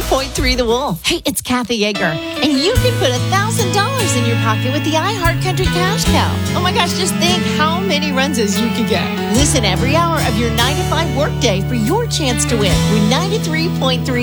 93.3 The Wolf. Hey, it's Kathy Yeager, and you can put $1,000 in your pocket with the iHeart Country Cash Cow. Oh my gosh, just think how many runs-ins you could get. Listen every hour of your 9 to 5 workday for your chance to win with 93.3